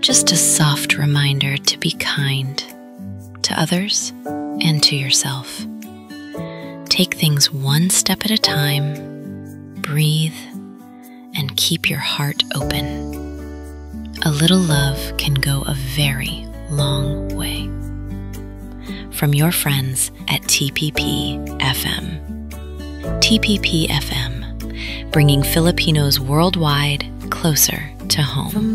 Just a soft reminder to be kind to others and to yourself. Take things one step at a time, breathe, and keep your heart open. A little love can go a very long way. From your friends at TPP FM. TPP FM, bringing Filipinos worldwide closer to home.